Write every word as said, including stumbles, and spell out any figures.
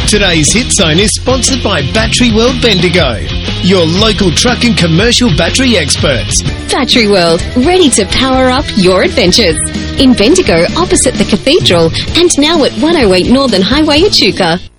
Today's Hit Zone is sponsored by Battery World Bendigo, your local truck and commercial battery experts. Battery World, ready to power up your adventures. In Bendigo, opposite the Cathedral, and now at one oh eight Northern Highway, Echuca.